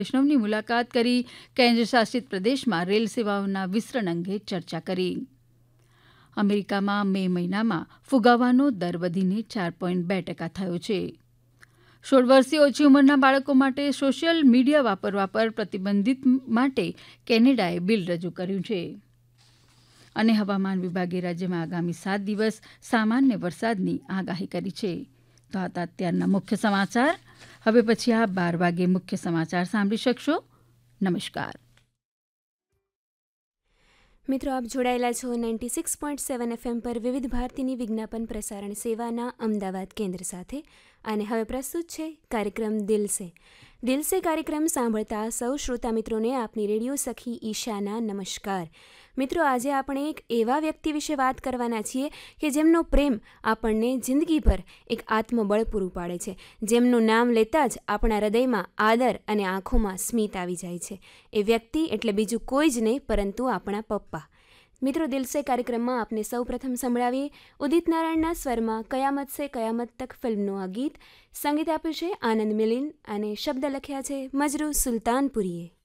વૈષ્ણવની મુલાકાત કરી કેન્દ્ર શાસિત પ્રદેશમાં રેલ સેવાઓના વિસ્તરણ અંગે ચર્ચા કરી. અમેરિકામાં મે મહિનામાં ફુગાવાનો દર વધીને 4.2% થયો છે. 16 વર્ષથી ઓછી ઉંમરના બાળકો માટે સોશિયલ મીડિયા વાપરવા પર પ્રતિબંધિત માટે કેનેડાએ બિલ રજૂ કર્યું છે. અને હવામાન વિભાગે રાજ્યમાં આગામી 7 દિવસ સામાન્ય વરસાદની આગાહી કરી છે. તો આ હતા અત્યારના મુખ્ય સમાચાર. હવે પછી આ 12 વાગે મુખ્ય સમાચાર સાંભળી શકશો. નમસ્કાર. મિત્રો, આપ જોડાયેલા છો 96.7 FM પર વિવિધ ભારતીની વિજ્ઞાપન પ્રસારણ સેવાના અમદાવાદ કેન્દ્ર સાથે. અને હવે પ્રસ્તુત છે કાર્યક્રમ દિલ સે. દિલ સે કાર્યક્રમ સાંભળતા સૌ શ્રોતા મિત્રોને આપની રેડિયો સખી ઈશાના નમસ્કાર. મિત્રો, આજે આપણે એક એવા વ્યક્તિ વિશે વાત કરવાના છીએ કે જેમનો પ્રેમ આપણને જિંદગીભર એક આત્મબળ પૂરું પાડે છે. જેમનું નામ લેતા જ આપણા હૃદયમાં આદર અને આંખોમાં સ્મિત આવી જાય છે. એ વ્યક્તિ એટલે બીજું કોઈ જ નહીં પરંતુ આપણા પપ્પા. મિત્રો, દિલસે કાર્યક્રમમાં આપને સૌ પ્રથમ સંભળાવીએ ઉદિત નારાયણના સ્વરમાં કયામત સે કયામત તક ફિલ્મનું આ ગીત. સંગીત આપ્યું છે આનંદ મિલિન અને શબ્દ લખ્યા છે મજરૂ સુલતાનપુરીએ.